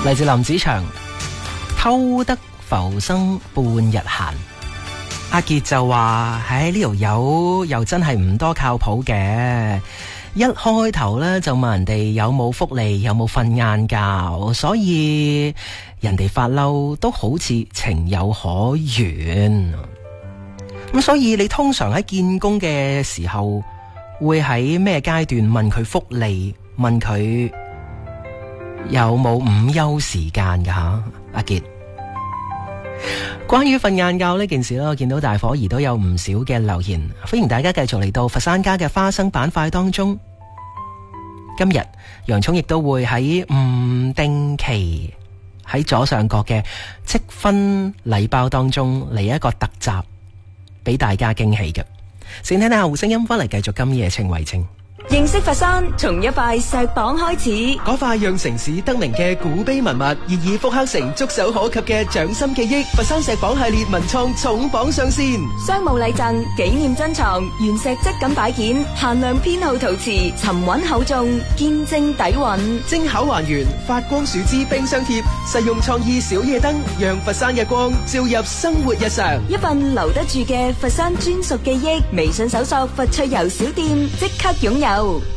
嚟自林子祥，偷得浮生半日閒。阿傑就話喺呢條友又真係唔多靠譜嘅，一開頭呢，就問人哋有冇福利，有冇瞓晏覺，所以人哋發嬲都好似情有可原。咁所以你通常喺見工嘅時候會喺咩階段問佢福利，問佢有冇午休時間㗎吓？阿傑，關於瞓晏覺呢件事咧，我見到大伙兒都有唔少嘅留言，歡迎大家繼續嚟到佛山家嘅花生板塊當中。今日洋蔥亦都會喺唔定期喺左上角嘅積分禮包當中嚟一個特集，俾大家驚喜嘅。先聽聽下胡聲音翻嚟，繼續今夜情為證。 認識佛山，從一塊石榜開始。 嗰塊讓城市得名嘅古碑文物，現已復刻成觸手可及嘅掌心記憶。佛山石榜系列文創重磅上線， 商務禮贈、紀念珍藏、原石質感擺件、限量編號陶瓷，沉穩厚重，見證底蘊。 精巧還原，發光樹脂冰箱貼，實用創意小夜燈，讓佛山日光照入生活日常。 一份留得住嘅佛山專屬記憶，微信搜索佛趣遊小店，即刻擁有。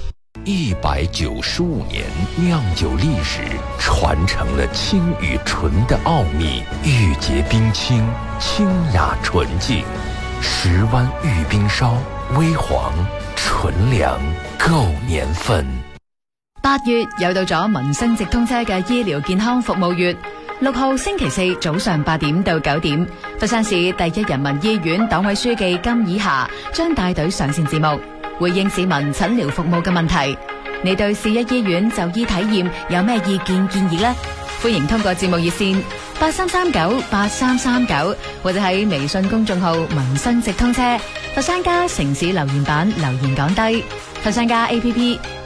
195年釀酒歷史，傳承了清與純的奧秘。玉潔冰清，清雅純淨。石灣玉冰燒，微黃純糧，夠年份。 8月又到咗民生直通車嘅醫療健康服務月，6號星期四早上8點到9點，佛山市第一人民醫院黨委書記金以霞將帶隊上線節目，回應市民診療服務嘅問題。你對市一醫院就醫體驗有咩意見建議呢？歡迎通過節目熱線83398339，或者喺微信公眾號民生直通車佛山家城市留言板留言講低。佛山家 APP